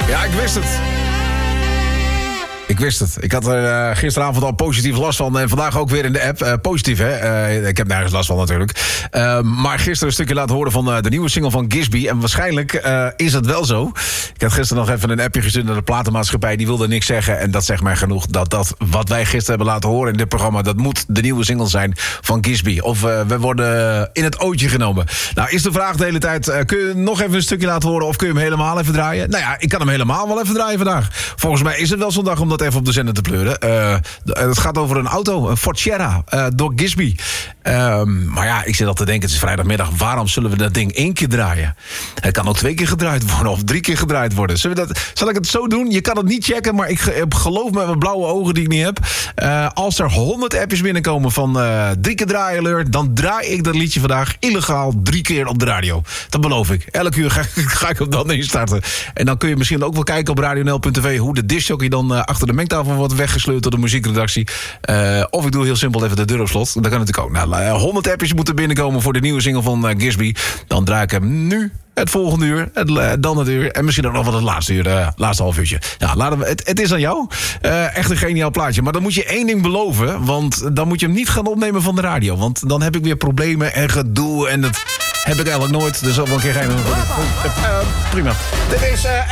Ja, ik wist het. Ik wist het. Ik had er gisteravond al positief last van. En vandaag ook weer in de app. Positief, hè? Ik heb nergens last van natuurlijk. Maar gisteren een stukje laten horen van de nieuwe single van Gisby. En waarschijnlijk is het wel zo. Ik had gisteren nog even een appje gestuurd naar de platenmaatschappij. Die wilde niks zeggen. En dat zegt mij genoeg. Dat wat wij gisteren hebben laten horen in dit programma... dat moet de nieuwe single zijn van Gisby. Of we worden in het ootje genomen. Nou, is de vraag de hele tijd... kun je nog even een stukje laten horen... of kun je hem helemaal even draaien? Nou ja, ik kan hem helemaal wel even draaien vandaag. Volgens mij is het wel zo'n dag om dat even op de zender te pleuren. Het gaat over een auto, een Ford Sierra, door Gisby. Maar ja, ik zit al te denken, het is vrijdagmiddag... waarom zullen we dat ding 1 keer draaien? Het kan ook 2 keer gedraaid worden of 3 keer gedraaid worden. Zal ik het zo doen? Je kan het niet checken, maar ik geloof met mijn blauwe ogen die ik niet heb. Als er 100 appjes binnenkomen van 3 keer draaien alert... dan draai ik dat liedje vandaag illegaal 3 keer op de radio. Dat beloof ik. Elk uur ga ik hem dan instarten. En dan kun je misschien ook wel kijken op radionl.tv... hoe de discjockey dan achter de mengtafel wordt weggesleurd door de muziekredactie. Of ik doe heel simpel even de deur op slot. Dat kan natuurlijk ook. Nou, 100 appjes moeten binnenkomen voor de nieuwe single van Gisby. Dan draai ik hem nu, het volgende uur, dan het uur... en misschien ook nog wel het laatste uur, laatste half uurtje. Nou, het is aan jou. Echt een geniaal plaatje. Maar dan moet je 1 ding beloven... want dan moet je hem niet gaan opnemen van de radio. Want dan heb ik weer problemen en gedoe... en dat heb ik eigenlijk nooit. Dus dat wel een keer geen... prima. Dit is